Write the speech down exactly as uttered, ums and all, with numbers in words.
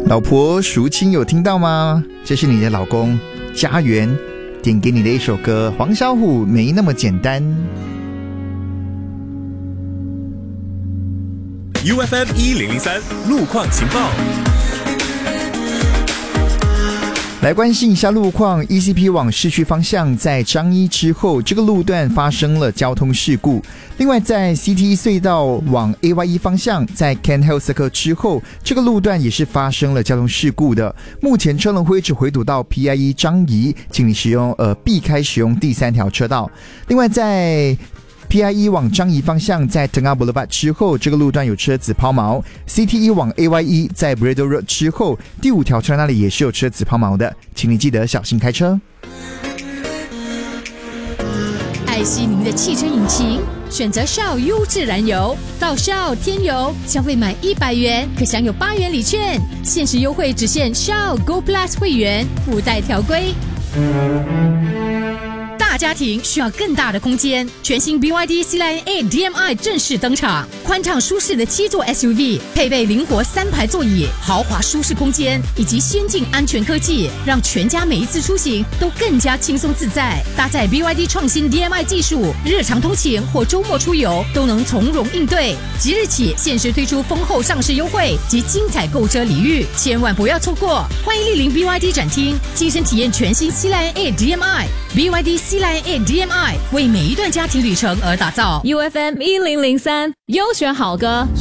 老婆淑清有听到吗？这是你的老公家园点给你的一首歌，黄小琥没那么简单。 U F M 一零零三路况情报， 来关心一下路况。 E C P 往市区方向在彰一之后，这个路段发生了交通事故。另外在 C T 隧道往 A Y E 方向在 Kent Hill Circle 之后，这个路段也是发生了交通事故的。目前车龙会只回堵到 P I E 彰宜，请你使用呃避开使用第三条车道。另外在P I E 往彰宜方向在 Tengah Boulevard 之后，这个路段有车子抛锚。 C T E 往 A Y E 在 Braddell Road 之后，第五条车那里也是有车子抛锚的，请你记得小心开车。 爱惜您的汽车引擎，选择 Shell 优质燃油。到 Shell 添油，消费满一百元可享有八元礼券，限时优惠只限 Shell Go Plus 会员，附带条规。大家庭需要更大的空间，全新 B Y D C-Line A D M I 正式登场。宽敞舒适的七座 S U V， 配备灵活三排座椅，豪华舒适空间以及先进安全科技，让全家每一次出行都更加轻松自在。搭载 B Y D 创新 D M I 技术，日常通勤或周末出游都能从容应对。即日起限时推出丰厚上市优惠及精彩购车礼遇，千万不要错过！欢迎莅临 B Y D 展厅，亲身体验全新 C-Line A D M I。B Y D C-Line A D M I 为每一段家庭旅程而打造。 U F M 一零零三优选好歌。